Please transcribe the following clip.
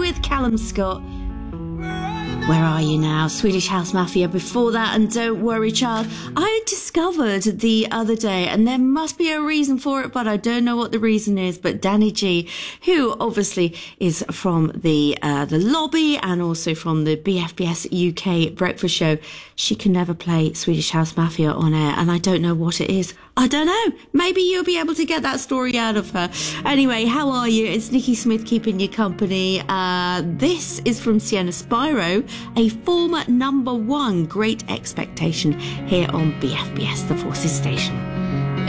with Callum Scott. Where Are You Now? Swedish House Mafia before that, and Don't Worry Child. I discovered the other day, and there must be a reason for it, but I don't know what the reason is, but Danny G, who obviously is from the lobby and also from the BFBS UK breakfast show, she can never play Swedish House Mafia on air, and I don't know what it is. I don't know. Maybe you'll be able to get that story out of her. Anyway, how are you? It's Nikki Smith keeping you company. This is from Sienna Spyro, a former #1, Great Expectation, here on BFBS, the Forces Station.